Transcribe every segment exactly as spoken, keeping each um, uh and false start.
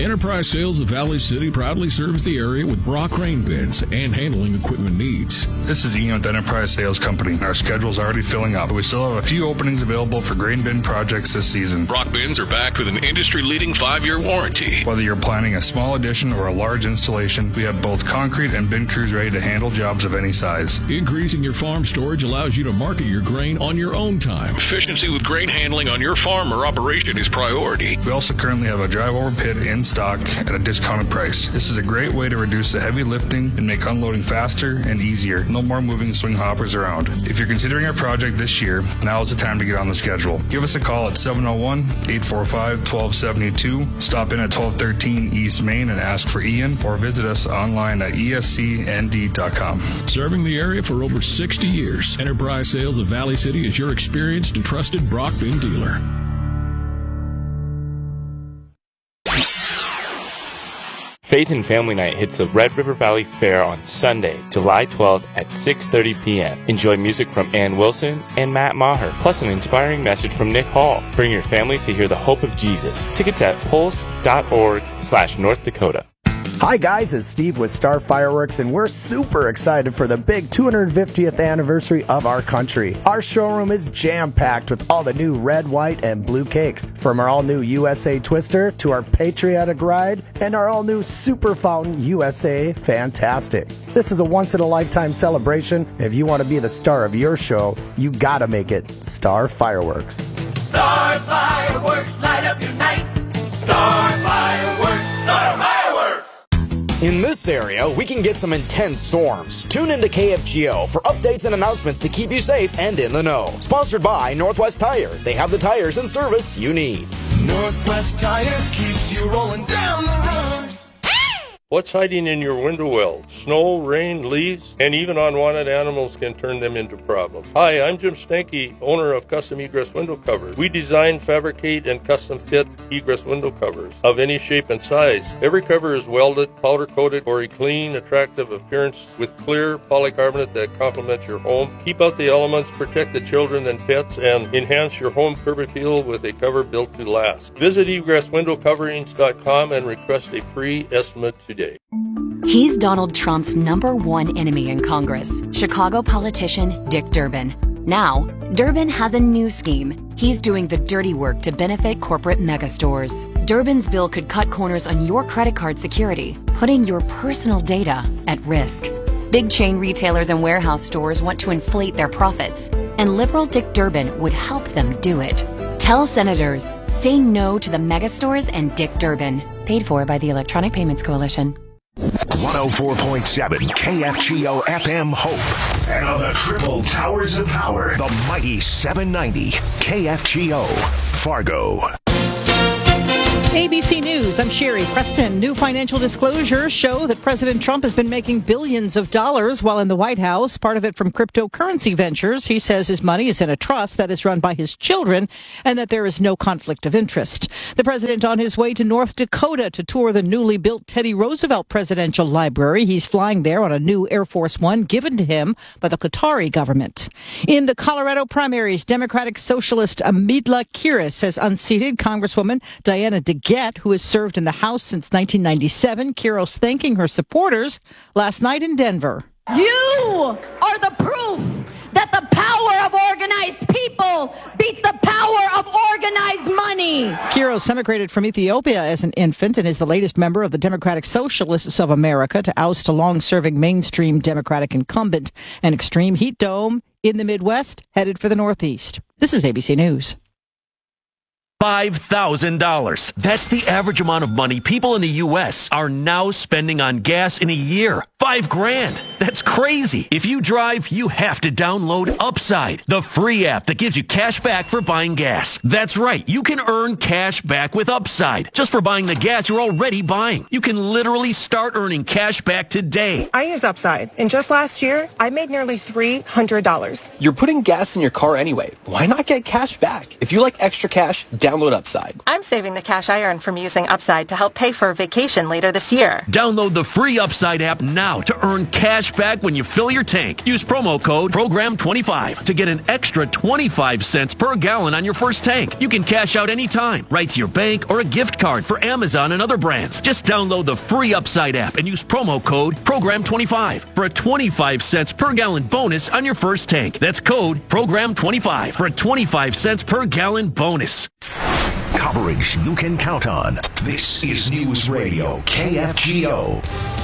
Enterprise Sales of Valley City proudly serves the area with Brock grain bins and handling equipment needs. This is Ian with Enterprise Sales Company. Our schedule's already filling up. We still have a few openings available for grain bin projects this season. Brock bins are backed with an industry-leading five-year warranty. Whether you're planning a small addition or a large installation, we have both concrete and bin crews ready to handle jobs of any size. Increasing your farm storage allows you to market your grain on your own time. Efficiency with grain handling on your farm or operation is priority. We also currently have a drive-over pit in stock at a discounted price. This is a great way to reduce the heavy lifting and make unloading faster and easier. No more moving swing hoppers around. If you're considering a project this year, now is the time to get on the schedule. Give us a call at seven oh one, eight four five, one two seven two. Stop in at twelve thirteen East Main and ask for Ian, or visit us online at E S C N D dot com. Serving the area for over sixty years, Enterprise Sales of Valley City is your experienced and trusted Brock bin dealer. Faith and Family Night hits the Red River Valley Fair on Sunday, July twelfth at six thirty p.m. Enjoy music from Ann Wilson and Matt Maher, plus an inspiring message from Nick Hall. Bring your family to hear the hope of Jesus. Tickets at pulse.org slash North Dakota. Hi guys, it's Steve with Star Fireworks, and we're super excited for the big two hundred fiftieth anniversary of our country. Our showroom is jam-packed with all the new red, white, and blue cakes, from our all-new U S A Twister to our Patriotic Ride and our all-new Super Fountain U S A Fantastic. This is a once-in-a-lifetime celebration, and if you want to be the star of your show, you gotta make it Star Fireworks. Star Fireworks, light up your night. Star Fireworks, Star Fireworks. In this area, we can get some intense storms. Tune into K F G O for updates and announcements to keep you safe and in the know. Sponsored by Northwest Tire. They have the tires and service you need. Northwest Tire keeps you rolling down the road. What's hiding in your window well? Snow, rain, leaves, and even unwanted animals can turn them into problems. Hi, I'm Jim Stanky, owner of Custom Egress Window Covers. We design, fabricate, and custom fit egress window covers of any shape and size. Every cover is welded, powder coated for a clean, attractive appearance with clear polycarbonate that complements your home. Keep out the elements, protect the children and pets, and enhance your home curb appeal with a cover built to last. Visit egress window coverings dot com and request a free estimate today. He's Donald Trump's number one enemy in Congress, Chicago politician Dick Durbin. Now, Durbin has a new scheme. He's doing the dirty work to benefit corporate megastores. Durbin's bill could cut corners on your credit card security, putting your personal data at risk. Big chain retailers and warehouse stores want to inflate their profits, and liberal Dick Durbin would help them do it. Tell senators, say no to the megastores and Dick Durbin. Paid for by the Electronic Payments Coalition. one oh four point seven K F G O F M Hope. And on the triple towers of power, the mighty seven ninety K F G O Fargo. A B C News, I'm Sherry Preston. New financial disclosures show that President Trump has been making billions of dollars while in the White House, part of it from cryptocurrency ventures. He says his money is in a trust that is run by his children and that there is no conflict of interest. The president on his way to North Dakota to tour the newly built Teddy Roosevelt Presidential Library. He's flying there on a new Air Force One given to him by the Qatari government. In the Colorado primaries, Democratic Socialist Amidla Kiris has unseated Congresswoman Diana DeGette, who has served in the House since nineteen ninety-seven. Kiros thanking her supporters last night in Denver. You are the proof that the power of organized people beats the power of organized money. Kiros emigrated from Ethiopia as an infant and is the latest member of the Democratic Socialists of America to oust a long-serving mainstream Democratic incumbent. An extreme heat dome in the Midwest headed for the Northeast. This is A B C News. five thousand dollars. That's the average amount of money people in the U S are now spending on gas in a year. Five grand. That's crazy. If you drive, you have to download Upside, the free app that gives you cash back for buying gas. That's right. You can earn cash back with Upside just for buying the gas you're already buying. You can literally start earning cash back today. I use Upside, and just last year, I made nearly three hundred dollars. You're putting gas in your car anyway. Why not get cash back? If you like extra cash, download Upside. I'm saving the cash I earn from using Upside to help pay for a vacation later this year. Download the free Upside app now now to earn cash back when you fill your tank. Use promo code program twenty-five to get an extra twenty-five cents per gallon on your first tank. You can cash out anytime, right to your bank or a gift card for Amazon and other brands. Just download the free Upside app and use promo code program twenty-five for a twenty-five cents per gallon bonus on your first tank. That's code program twenty-five for a twenty-five cents per gallon bonus. Coverage you can count on. This is News Radio K F G O.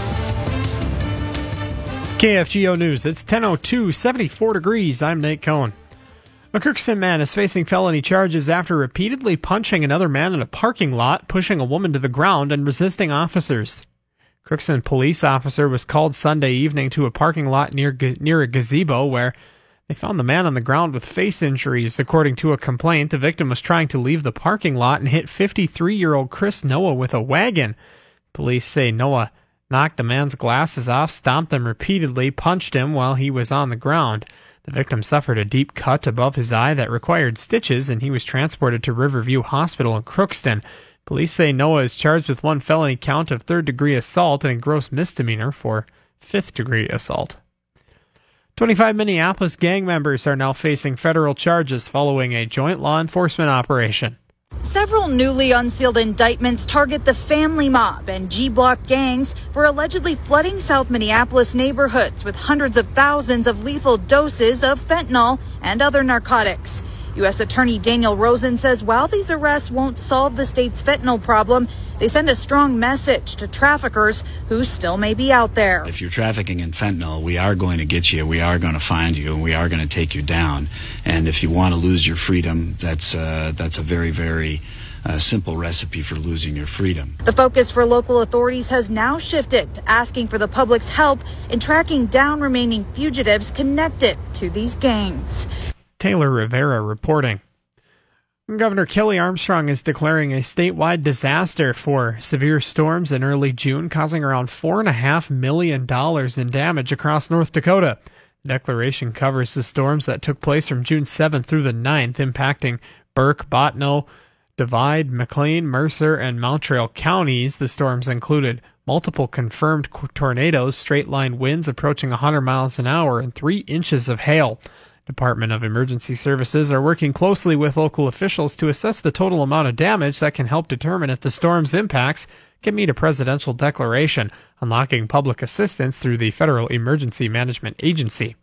K F G O News. It's ten oh two, seventy-four degrees. I'm Nate Cohn. A Crookston man is facing felony charges after repeatedly punching another man in a parking lot, pushing a woman to the ground, and resisting officers. Crookston police officer was called Sunday evening to a parking lot near near a gazebo where they found the man on the ground with face injuries. According to a complaint, the victim was trying to leave the parking lot and hit fifty-three-year-old Chris Noah with a wagon. Police say Noah knocked the man's glasses off, stomped them repeatedly, punched him while he was on the ground. The victim suffered a deep cut above his eye that required stitches, and he was transported to Riverview Hospital in Crookston. Police say Noah is charged with one felony count of third-degree assault and a gross misdemeanor for fifth-degree assault. twenty-five Minneapolis gang members are now facing federal charges following a joint law enforcement operation. Several newly unsealed indictments target the Family Mob and G-Block gangs for allegedly flooding South Minneapolis neighborhoods with hundreds of thousands of lethal doses of fentanyl and other narcotics. U S Attorney Daniel Rosen says while these arrests won't solve the state's fentanyl problem, they send a strong message to traffickers who still may be out there. If you're trafficking in fentanyl, we are going to get you, we are going to find you, and we are going to take you down. And if you want to lose your freedom, that's uh, that's a very, very uh, simple recipe for losing your freedom. The focus for local authorities has now shifted to asking for the public's help in tracking down remaining fugitives connected to these gangs. Taylor Rivera reporting. Governor Kelly Armstrong is declaring a statewide disaster for severe storms in early June, causing around four point five million dollars in damage across North Dakota. The declaration covers the storms that took place from June seventh through the ninth, impacting Burke, Bottineau, Divide, McLean, Mercer, and Mountrail counties. The storms included multiple confirmed tornadoes, straight-line winds approaching one hundred miles an hour, and three inches of hail. Department of Emergency Services are working closely with local officials to assess the total amount of damage that can help determine if the storm's impacts can meet a presidential declaration, unlocking public assistance through the Federal Emergency Management Agency.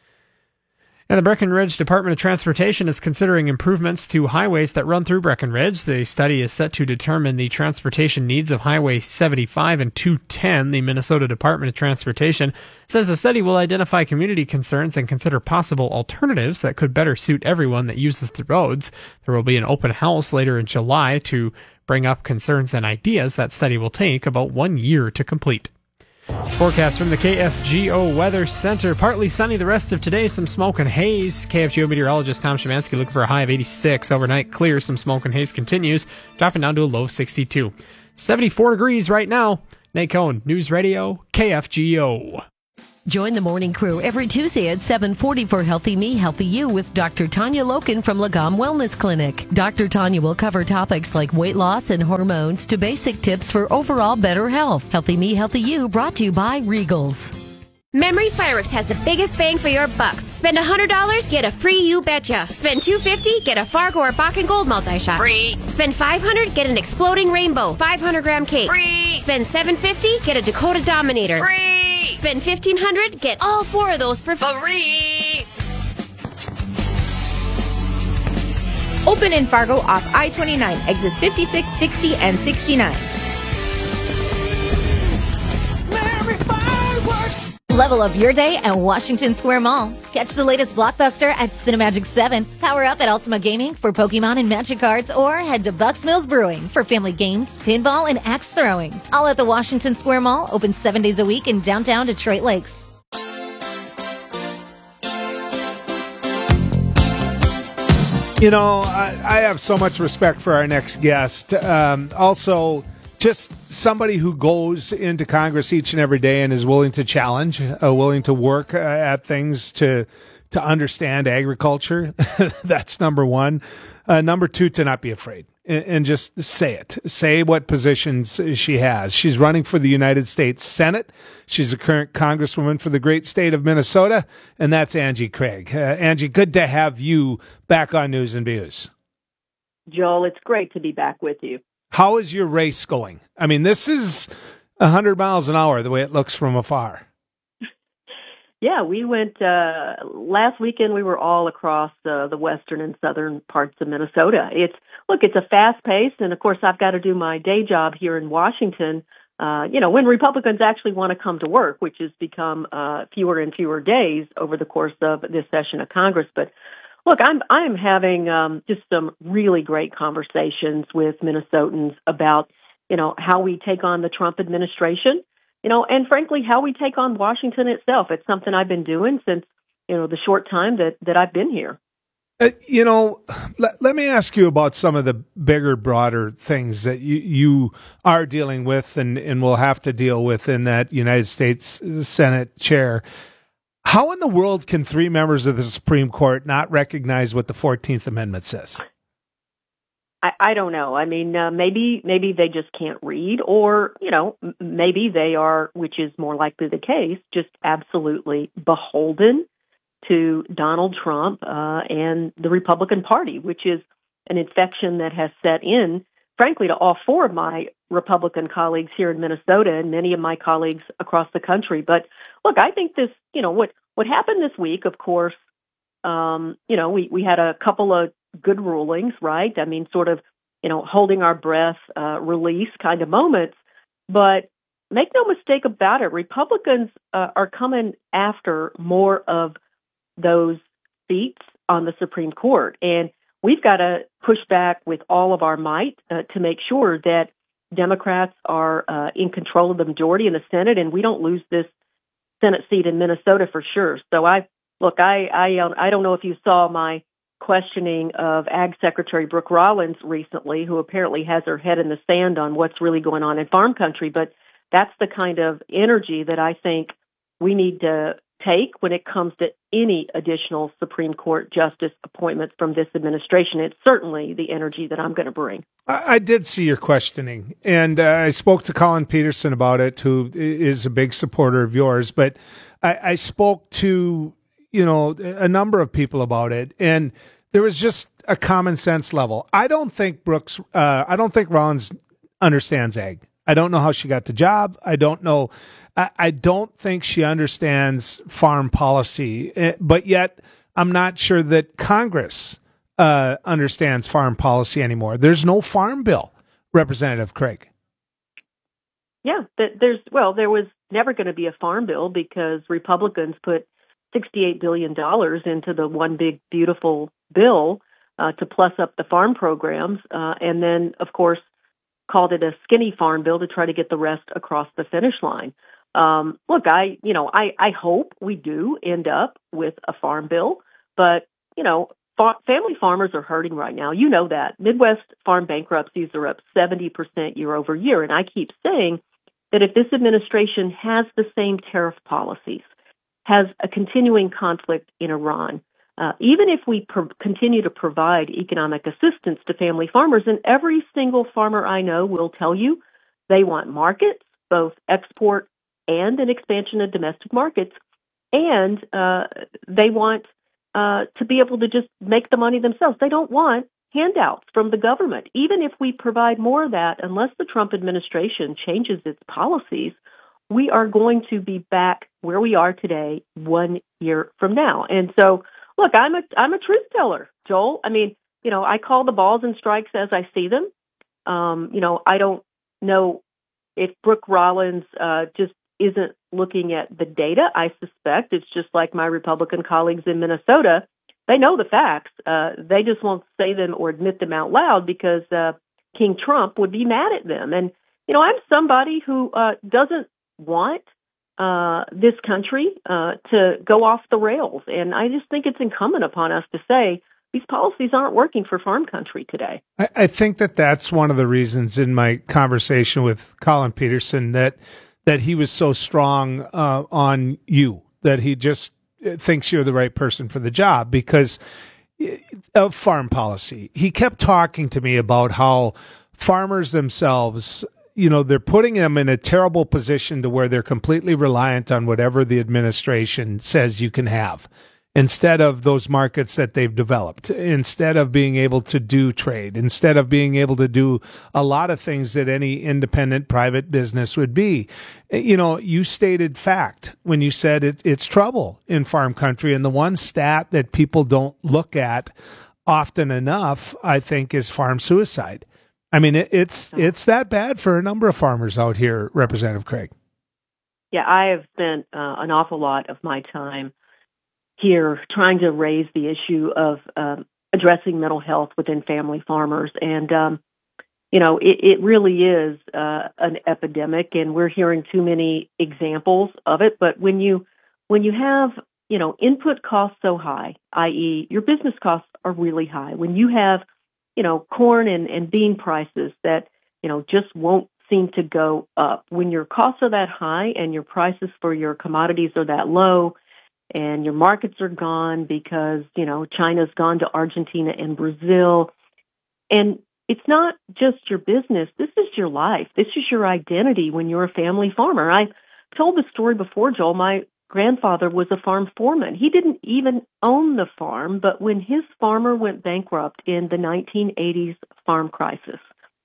And the Breckenridge Department of Transportation is considering improvements to highways that run through Breckenridge. The study is set to determine the transportation needs of Highway seventy-five and two ten. The Minnesota Department of Transportation says the study will identify community concerns and consider possible alternatives that could better suit everyone that uses the roads. There will be an open house later in July to bring up concerns and ideas. That study will take about one year to complete. Forecast from the K F G O Weather Center. Partly sunny the rest of today, some smoke and haze. K F G O meteorologist Tom Szymanski looking for a high of eighty-six. Overnight clear, some smoke and haze continues, dropping down to a low of sixty-two. seventy-four degrees right now. Nate Cohn, News Radio, K F G O. Join the morning crew every Tuesday at seven forty for Healthy Me, Healthy You with Doctor Tanya Loken from Lagom Wellness Clinic. Doctor Tanya will cover topics like weight loss and hormones to basic tips for overall better health. Healthy Me, Healthy You brought to you by Regals. Memory Fireworks has the biggest bang for your bucks. Spend one hundred dollars, get a free You Betcha. Spend two hundred fifty dollars, get a Fargo or Bach and Gold multi-shot. Free. Spend five hundred dollars, get an Exploding Rainbow five hundred gram cake. Free. Spend seven hundred fifty dollars, get a Dakota Dominator. Free. Spend fifteen hundred dollars, get all four of those for free. Open in Fargo off I twenty-nine, exits fifty-six, sixty, and sixty-nine. Level up your day at Washington Square Mall. Catch the latest blockbuster at Cinemagic seven. Power up at Ultima Gaming for Pokemon and Magic cards, or head to Bucks Mills Brewing for family games, pinball, and axe throwing. All at the Washington Square Mall, open seven days a week in downtown Detroit Lakes. You know, I, I have so much respect for our next guest. Um, also, just somebody who goes into Congress each and every day and is willing to challenge, uh, willing to work uh, at things to to understand agriculture. That's number one. Uh, number two, to not be afraid. and, and just say it. Say what positions she has. She's running for the United States Senate. She's a current congresswoman for the great state of Minnesota, and that's Angie Craig. Uh, Angie, good to have you back on News and Views. Joel, it's great to be back with you. How is your race going? I mean, this is one hundred miles an hour the way it looks from afar. Yeah, we went uh, last weekend. We were all across uh, the western and southern parts of Minnesota. It's look, it's a fast pace, and of course, I've got to do my day job here in Washington. Uh, you know, when Republicans actually want to come to work, which has become uh, fewer and fewer days over the course of this session of Congress. But look, I'm I'm having um, just some really great conversations with Minnesotans about you know how we take on the Trump administration. You know, and frankly, how we take on Washington itself. It's something I've been doing since, you know, the short time that, that I've been here. Uh, you know, let, let me ask you about some of the bigger, broader things that you, you are dealing with and, and will have to deal with in that United States Senate chair. How in the world can three members of the Supreme Court not recognize what the fourteenth Amendment says? I, I don't know. I mean, uh, maybe maybe they just can't read, or, you know, m- maybe they are, which is more likely the case, just absolutely beholden to Donald Trump uh, and the Republican Party, which is an infection that has set in, frankly, to all four of my Republican colleagues here in Minnesota and many of my colleagues across the country. But look, I think this, you know, what, what happened this week, of course, um, you know, we, we had a couple of good rulings, right? I mean, sort of, you know, holding our breath, uh, release kind of moments. But make no mistake about it, Republicans uh, are coming after more of those seats on the Supreme Court. And we've got to push back with all of our might uh, to make sure that Democrats are uh, in control of the majority in the Senate, and we don't lose this Senate seat in Minnesota for sure. So I, look, I, I, um, I don't know if you saw my questioning of Ag Secretary Brooke Rollins recently, who apparently has her head in the sand on what's really going on in farm country. But that's the kind of energy that I think we need to take when it comes to any additional Supreme Court justice appointments from this administration. It's certainly the energy that I'm going to bring. I, I did see your questioning, and uh, I spoke to Colin Peterson about it, who is a big supporter of yours. But I, I spoke to you know, a number of people about it, and there was just a common sense level. I don't think Brooks, uh, I don't think Rollins understands ag. I don't know how she got the job. I don't know. I, I don't think she understands farm policy, but yet I'm not sure that Congress uh, understands farm policy anymore. There's no farm bill, Representative Craig. Yeah, there's, well, there was never going to be a farm bill because Republicans put sixty-eight billion dollars into the one big beautiful bill uh, to plus up the farm programs, uh, and then, of course, called it a skinny farm bill to try to get the rest across the finish line. Um, look, I, you know, I, I hope we do end up with a farm bill, but, you know, fa- family farmers are hurting right now. You know that. Midwest farm bankruptcies are up seventy percent year over year, and I keep saying that if this administration has the same tariff policies, has a continuing conflict in Iran, uh, even if we pro- continue to provide economic assistance to family farmers, and every single farmer I know will tell you they want markets, both export and an expansion of domestic markets, and uh, they want uh, to be able to just make the money themselves. They don't want handouts from the government. Even if we provide more of that, unless the Trump administration changes its policies, we are going to be back where we are today one year from now. And so, look, I'm a I'm a truth teller, Joel. I mean, you know, I call the balls and strikes as I see them. Um, you know, I don't know if Brooke Rollins uh, just isn't looking at the data. I suspect it's just like my Republican colleagues in Minnesota. They know the facts. Uh, they just won't say them or admit them out loud because uh, King Trump would be mad at them. And, you know, I'm somebody who uh, doesn't want uh, this country uh, to go off the rails. And I just think it's incumbent upon us to say these policies aren't working for farm country today. I, I think that that's one of the reasons in my conversation with Colin Peterson that that he was so strong uh, on you, that he just thinks you're the right person for the job, because of farm policy. He kept talking to me about how farmers themselves, you know, they're putting them in a terrible position to where they're completely reliant on whatever the administration says you can have, instead of those markets that they've developed, instead of being able to do trade, instead of being able to do a lot of things that any independent private business would be. You know, you stated fact when you said it, it's trouble in farm country. And the one stat that people don't look at often enough, I think, is farm suicide. I mean, it, it's it's that bad for a number of farmers out here, Representative Craig. Yeah, I have spent uh, an awful lot of my time here trying to raise the issue of um, addressing mental health within family farmers. And, um, you know, it, it really is uh, an epidemic, and we're hearing too many examples of it. But when you when you have, you know, input costs so high, that is your business costs are really high, when you have, you know, corn and, and bean prices that, you know, just won't seem to go up, when your costs are that high and your prices for your commodities are that low, and your markets are gone because, you know, China's gone to Argentina and Brazil. And it's not just your business. This is your life. This is your identity when you're a family farmer. I told the story before, Joel. My grandfather was a farm foreman. He didn't even own the farm, but when his farmer went bankrupt in the nineteen eighties farm crisis,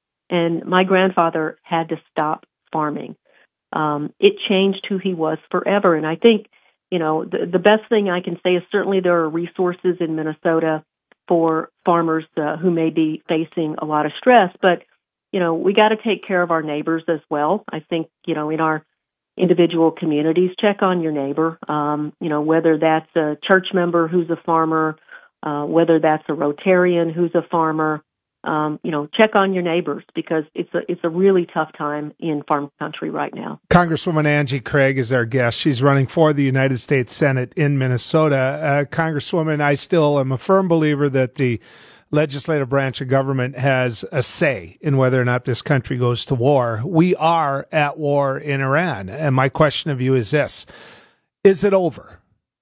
and my grandfather had to stop farming, um, it changed who he was forever. And I think, you know, the, the best thing I can say is certainly there are resources in Minnesota for farmers uh, who may be facing a lot of stress, but, you know, we got to take care of our neighbors as well. I think, you know, in our individual communities, check on your neighbor, um, you know, whether that's a church member who's a farmer, uh, whether that's a Rotarian who's a farmer. Um, you know, check on your neighbors, because it's a it's a really tough time in farm country right now. Congresswoman Angie Craig is our guest. She's running for the United States Senate in Minnesota. Uh, Congresswoman, I still am a firm believer that the legislative branch of government has a say in whether or not this country goes to war. We are at war in Iran, and my question of you is this: is it over?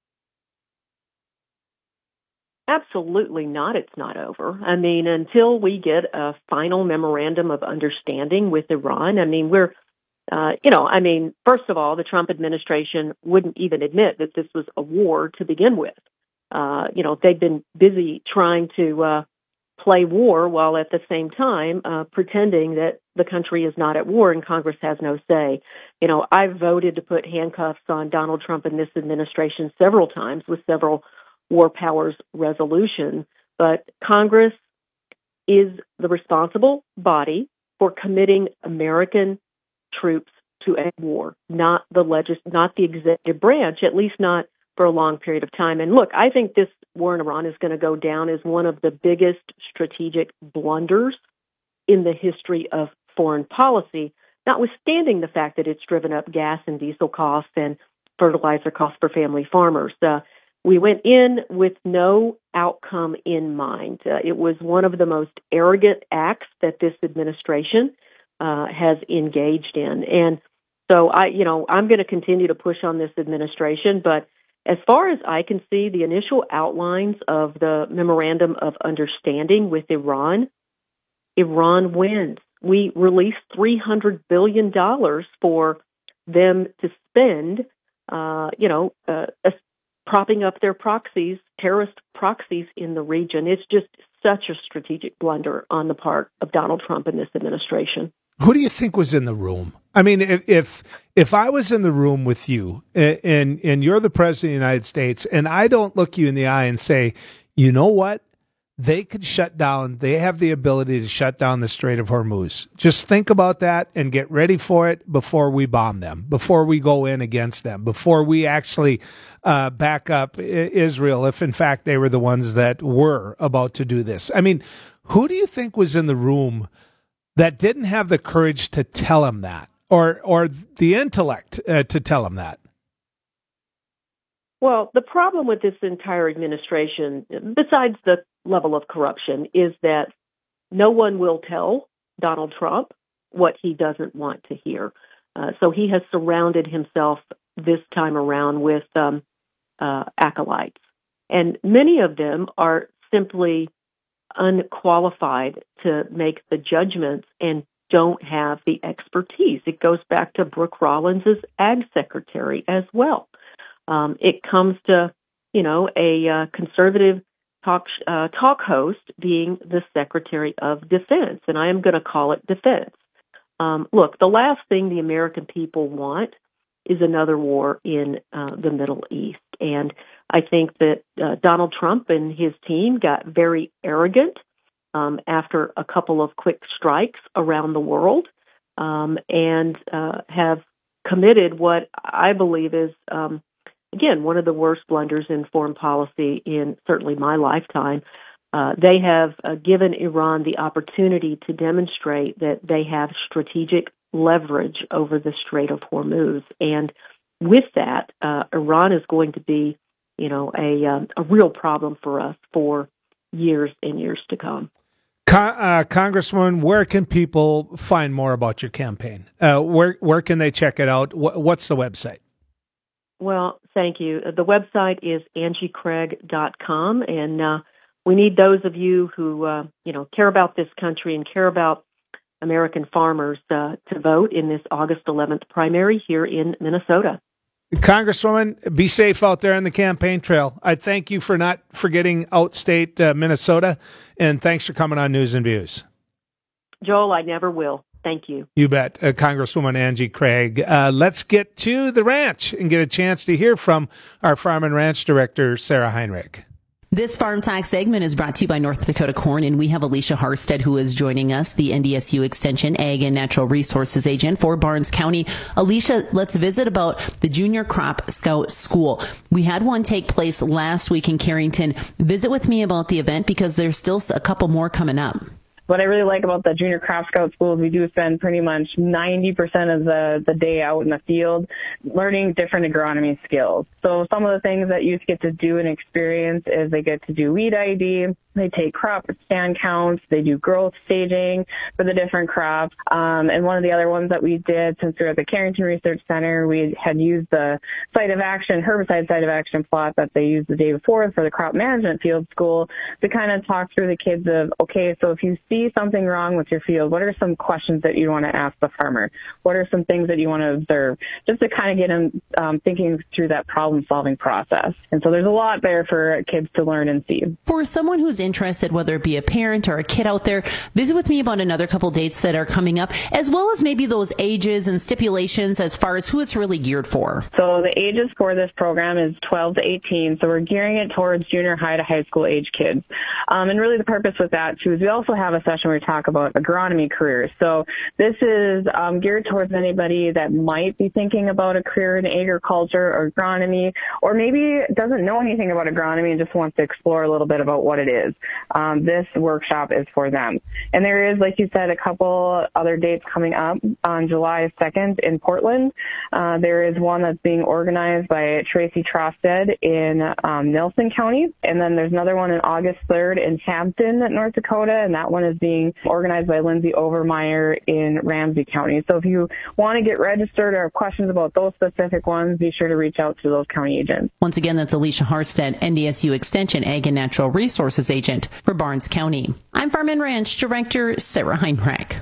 Absolutely not. It's not over. I mean, until we get a final memorandum of understanding with Iran, I mean, we're, uh, you know, I mean, first of all, the Trump administration wouldn't even admit that this was a war to begin with. Uh, you know, they've been busy trying to uh, play war while at the same time uh, pretending that the country is not at war and Congress has no say. You know, I've voted to put handcuffs on Donald Trump and this administration several times with several war powers resolution, but Congress is the responsible body for committing American troops to a war, not the legis- not the executive branch, at least not for a long period of time. And look, I think this war in Iran is going to go down as one of the biggest strategic blunders in the history of foreign policy, notwithstanding the fact that it's driven up gas and diesel costs and fertilizer costs for family farmers. Uh, We went in with no outcome in mind. Uh, it was one of the most arrogant acts that this administration uh, has engaged in. And so I, you know, I'm going to continue to push on this administration. But as far as I can see, the initial outlines of the memorandum of understanding with Iran, Iran wins. We released three hundred billion dollars for them to spend, uh, you know, uh, a propping up their proxies, terrorist proxies in the region. It's just such a strategic blunder on the part of Donald Trump and this administration. Who do you think was in the room? I mean, if if, if I was in the room with you and and you're the president of the United States, and I don't look you in the eye and say, you know what? They could shut down, they have the ability to shut down the Strait of Hormuz. Just think about that and get ready for it before we bomb them, before we go in against them, before we actually uh, back up Israel, if in fact they were the ones that were about to do this. I mean, who do you think was in the room that didn't have the courage to tell him that, or or the intellect uh, to tell him that? Well, the problem with this entire administration, besides the level of corruption, is that no one will tell Donald Trump what he doesn't want to hear. Uh, so he has surrounded himself this time around with um, uh, acolytes. And many of them are simply unqualified to make the judgments and don't have the expertise. It goes back to Brooke Rollins as Ag Secretary as well. Um, it comes to, you know, a uh, conservative talk uh, talk host being the Secretary of Defense, and I am going to call it defense. Um, look, the last thing the American people want is another war in uh, the Middle East. And I think that uh, Donald Trump and his team got very arrogant um, after a couple of quick strikes around the world um, and uh, have committed what I believe is, um, again, one of the worst blunders in foreign policy in certainly my lifetime. Uh, they have uh, given Iran the opportunity to demonstrate that they have strategic leverage over the Strait of Hormuz. And with that, uh, Iran is going to be, you know, a, um, a real problem for us for years and years to come. Con- uh, Congresswoman, where can people find more about your campaign? Uh, where where can they check it out? Wh- what's the website? Well, thank you. The website is angie craig dot com, and uh, we need those of you who, uh, you know, care about this country and care about American farmers uh, to vote in this August eleventh primary here in Minnesota. Congresswoman, be safe out there on the campaign trail. I thank you for not forgetting outstate uh, Minnesota, and thanks for coming on News and Views. Joel, I never will. Thank you. You bet. Uh, Congresswoman Angie Craig. Uh, let's get to the ranch and get a chance to hear from our Farm and Ranch Director, Sarah Heinrich. This Farm Talk segment is brought to you by North Dakota Corn, and we have Alicia Harstead who is joining us, the N D S U Extension Ag and Natural Resources Agent for Barnes County. Alicia, let's visit about the Junior Crop Scout School. We had one take place last week in Carrington. Visit with me about the event because there's still a couple more coming up. What I really like about the Junior Crop Scout School is we do spend pretty much ninety percent of the, the day out in the field learning different agronomy skills. So some of the things that youth get to do and experience is they get to do weed I D, they take crop stand counts, they do growth staging for the different crops. Um, and one of the other ones that we did since we were at the Carrington Research Center, we had used the site of action, herbicide site of action plot that they used the day before for the crop management field school to kind of talk through the kids of, okay, so if you see something wrong with your field, what are some questions that you want to ask the farmer? What are some things that you want to observe? Just to kind of get them um, thinking through that problem-solving process. And so there's a lot there for kids to learn and see. For someone who's interested, whether it be a parent or a kid out there, visit with me about another couple dates that are coming up, as well as maybe those ages and stipulations as far as who it's really geared for. So the ages for this program is twelve to eighteen, so we're gearing it towards junior high to high school age kids. Um, and really the purpose with that, too, is we also have a session where we talk about agronomy careers. So this is um, geared towards anybody that might be thinking about a career in agriculture or agronomy, or maybe doesn't know anything about agronomy and just wants to explore a little bit about what it is. Um, this workshop is for them. And there is, like you said, a couple other dates coming up on July second in Portland. Uh, there is one that's being organized by Tracy Trosted in um, Nelson County. And then there's another one on August third in Hampton, North Dakota, and that one is being organized by Lindsay Overmeyer in Ramsey County. So if you want to get registered or have questions about those specific ones, be sure to reach out to those county agents. Once again, that's Alicia Harstead, N D S U Extension Ag and Natural Resources Agent for Barnes County. I'm Farm and Ranch Director Sarah Heinrich.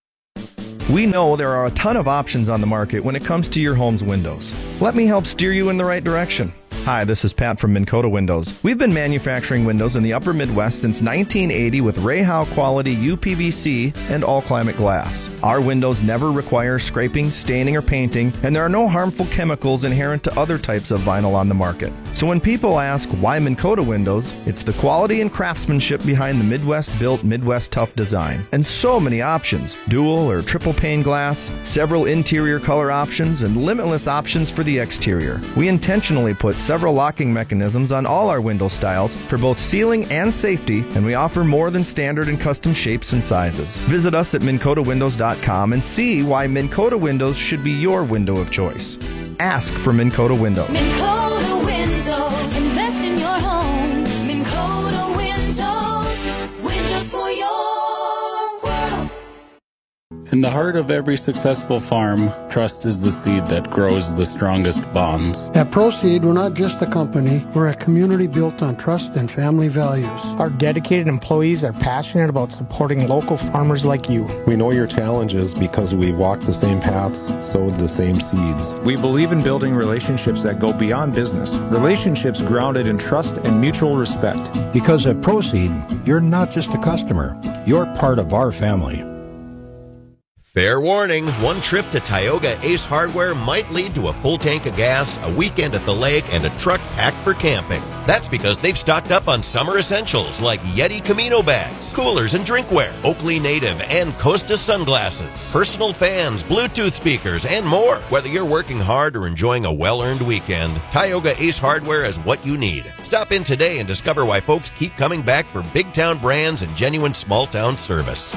We know there are a ton of options on the market when it comes to your home's windows. Let me help steer you in the right direction. Hi, this is Pat from Minn Kota Windows. We've been manufacturing windows in the upper Midwest since nineteen eighty with Rayhow quality U P V C and all-climate glass. Our windows never require scraping, staining, or painting, and there are no harmful chemicals inherent to other types of vinyl on the market. So when people ask why Minn Kota Windows, it's the quality and craftsmanship behind the Midwest-built, Midwest-tough design. And so many options. Dual or triple pane glass, several interior color options, and limitless options for the exterior. We intentionally put several locking mechanisms on all our window styles for both sealing and safety, and we offer more than standard and custom shapes and sizes. Visit us at Minn Kota Windows dot com and see why Minn Kota Windows should be your window of choice. Ask for Minn Kota Windows. Minn Kota Windows, invest in your home. Minn Kota Windows, windows for your world. In the heart of every successful farm, trust is the seed that grows the strongest bonds. At Proceed, we're not just a company, we're a community built on trust and family values. Our dedicated employees are passionate about supporting local farmers like you. We know your challenges because we've walked the same paths, sowed the same seeds. We believe in building relationships that go beyond business, relationships grounded in trust and mutual respect. Because at Proceed, you're not just a customer, you're part of our family. Fair warning, one trip to Tioga Ace Hardware might lead to a full tank of gas, a weekend at the lake, and a truck packed for camping. That's because they've stocked up on summer essentials like Yeti Camino bags, coolers and drinkware, Oakley Native and Costa sunglasses, personal fans, Bluetooth speakers, and more. Whether you're working hard or enjoying a well-earned weekend, Tioga Ace Hardware is what you need. Stop in today and discover why folks keep coming back for big town brands and genuine small town service.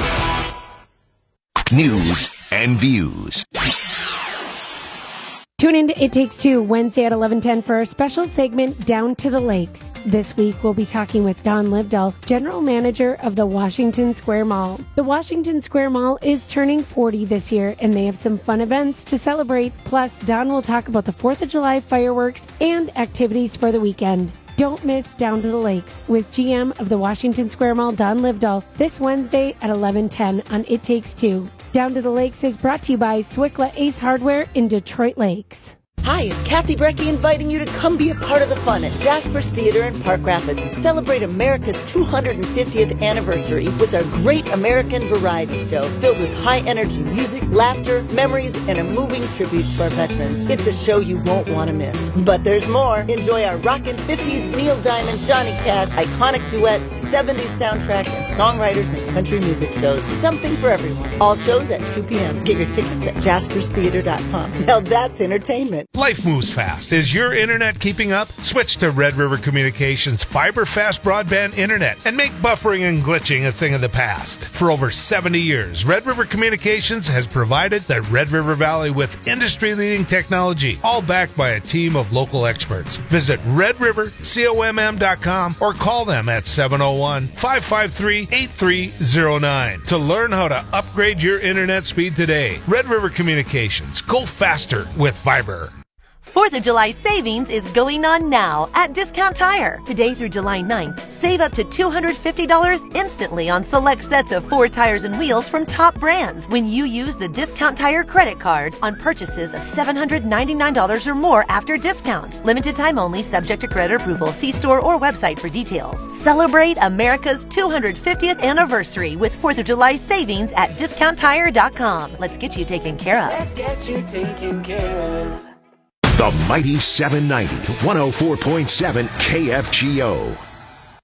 News and views. Tune in to It Takes Two Wednesday at eleven ten for our special segment Down to the Lakes. This week we'll be talking with Don Livdahl, General Manager of the Washington Square Mall. The Washington Square Mall is turning forty this year, and they have some fun events to celebrate. Plus, Don will talk about the fourth of July fireworks and activities for the weekend. Don't miss Down to the Lakes with G M of the Washington Square Mall, Don Livdahl, this Wednesday at eleven ten on It Takes Two. Down to the Lakes is brought to you by Swickla Ace Hardware in Detroit Lakes. Hi, it's Kathy Brecky inviting you to come be a part of the fun at Jasper's Theater in Park Rapids. Celebrate America's two hundred fiftieth anniversary with our Great American Variety Show filled with high-energy music, laughter, memories, and a moving tribute to our veterans. It's a show you won't want to miss. But there's more. Enjoy our rockin' fifties, Neil Diamond, Johnny Cash, iconic duets, seventies soundtrack, and songwriters and country music shows. Something for everyone. All shows at two p.m. Get your tickets at jaspers theater dot com. Now that's entertainment. Life moves fast. Is your internet keeping up? Switch to Red River Communications Fiber Fast Broadband Internet and make buffering and glitching a thing of the past. For over seventy years, Red River Communications has provided the Red River Valley with industry-leading technology, all backed by a team of local experts. Visit red river comm dot com or call them at seven oh one, five five three, eight three oh nine to learn how to upgrade your internet speed today. Red River Communications. Go faster with fiber. fourth of July savings is going on now at Discount Tire. Today through July ninth, save up to two hundred fifty dollars instantly on select sets of four tires and wheels from top brands when you use the Discount Tire credit card on purchases of seven hundred ninety-nine dollars or more after discounts. Limited time only, subject to credit approval. See store or website for details. Celebrate America's two hundred fiftieth anniversary with fourth of July savings at discount tire dot com. Let's get you taken care of. Let's get you taken care of. The Mighty seven ninety, one oh four point seven K F G O.